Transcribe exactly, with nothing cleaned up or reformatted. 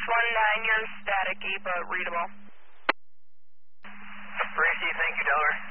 one nine, you're staticky but readable. Racy, thank you, Dollar.